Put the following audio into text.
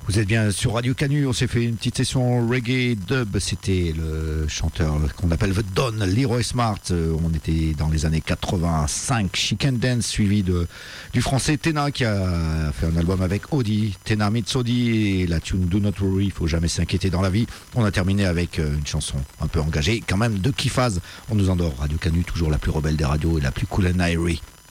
Vous êtes bien sur Radio Canu, on s'est fait une petite session reggae dub, c'était le chanteur qu'on appelle The Don, Leroy Smart, on était dans les années 85, Chicken Dance, suivi du français Tena qui a fait un album avec Audi, Tena meets Audi et la tune Do Not Worry, il faut jamais s'inquiéter dans la vie. On a terminé avec une chanson un peu engagée, quand même de Kifaz, on nous endort, Radio Canu, toujours la plus rebelle des radios et la plus cool and airy.